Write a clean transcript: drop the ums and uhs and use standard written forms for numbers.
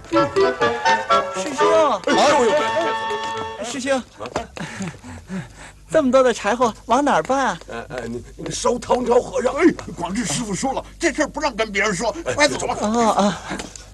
师兄， 哎呦呦， 师兄，这么多的柴火往哪儿搬啊？ 你烧唐朝和尚。 哎，广智师傅说了，这事儿不让跟别人说，快走吧。 啊啊！